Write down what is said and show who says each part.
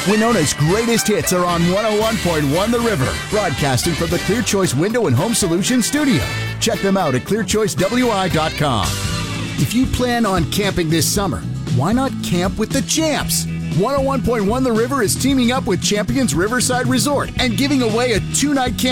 Speaker 1: Winona's greatest hits are on 101.1 The River, broadcasting from the Clear Choice Window and Home Solutions studio. Check them out at clearchoicewi.com. If you plan on camping this summer, why not camp with the champs? 101.1 The River is teaming up with Champions Riverside Resort and giving away a 2-night camp